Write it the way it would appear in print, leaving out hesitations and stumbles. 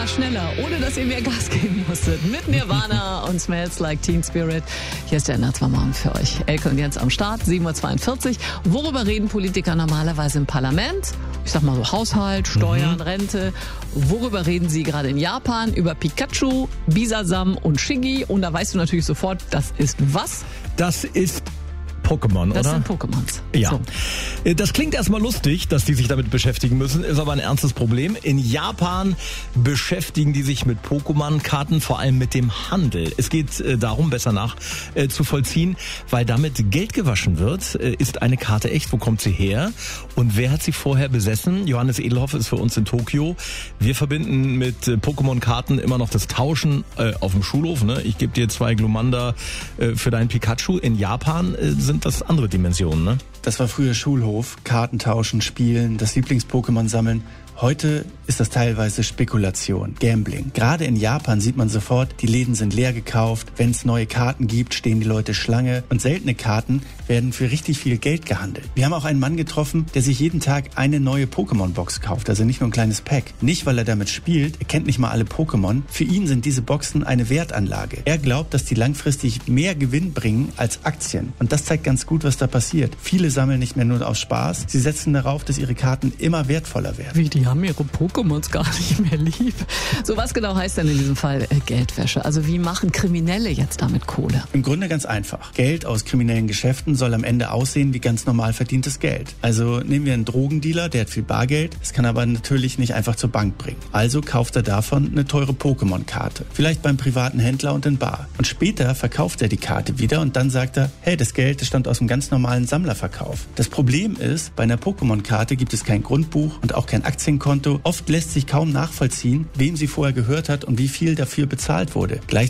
schneller, ohne dass ihr mehr Gas geben musstet. Mit Nirvana und Smells Like Teen Spirit. Hier ist der NDR Morgen für euch. Elke und Jens am Start, 7.42 Uhr. Worüber reden Politiker normalerweise im Parlament? Ich sag mal so Haushalt, Steuern, Rente. Worüber reden sie gerade in Japan? Über Pikachu, Bisasam und Shiggy. Und da weißt du natürlich sofort, das ist was? Das ist Pokémon, Das oder? sind Pokémons. Ja. So. Das klingt erstmal lustig, dass die sich damit beschäftigen müssen, ist aber ein ernstes Problem. In Japan beschäftigen die sich mit Pokémon-Karten, vor allem mit dem Handel. Es geht darum, besser zu vollziehen, weil damit Geld gewaschen wird. Ist eine Karte echt? Wo kommt sie her? Und wer hat sie vorher besessen? Johannes Edelhoff ist für uns in Tokio. Wir verbinden mit Pokémon-Karten immer noch das Tauschen auf dem Schulhof. Ne? Ich gebe dir 2 Glumanda für deinen Pikachu. In Japan sind das andere Dimensionen, ne? Das war früher Schulhof, Karten tauschen, spielen, das Lieblings-Pokémon sammeln. Heute ist das teilweise Spekulation, Gambling. Gerade in Japan sieht man sofort, die Läden sind leer gekauft. Wenn es neue Karten gibt, stehen die Leute Schlange. Und seltene Karten werden für richtig viel Geld gehandelt. Wir haben auch einen Mann getroffen, der sich jeden Tag eine neue Pokémon-Box kauft. Also nicht nur ein kleines Pack. Nicht, weil er damit spielt. Er kennt nicht mal alle Pokémon. Für ihn sind diese Boxen eine Wertanlage. Er glaubt, dass die langfristig mehr Gewinn bringen als Aktien. Und das zeigt ganz gut, was da passiert. Viele sammeln nicht mehr nur aus Spaß. Sie setzen darauf, dass ihre Karten immer wertvoller werden. Wie, die haben ihre Pokémons gar nicht mehr lieb. So, was genau heißt denn in diesem Fall Geldwäsche? Also wie machen Kriminelle jetzt damit Kohle? Im Grunde ganz einfach. Geld aus kriminellen Geschäften soll am Ende aussehen wie ganz normal verdientes Geld. Also nehmen wir einen Drogendealer, der hat viel Bargeld, das kann aber natürlich nicht einfach zur Bank bringen. Also kauft er davon eine teure Pokémon-Karte. Vielleicht beim privaten Händler und in Bar. Und später verkauft er die Karte wieder und dann sagt er, hey, das Geld, das stammt aus einem ganz normalen Sammlerverkauf. Das Problem ist, bei einer Pokémon-Karte gibt es kein Grundbuch und auch kein Aktienkonto. Oft lässt sich kaum nachvollziehen, wem sie vorher gehört hat und wie viel dafür bezahlt wurde.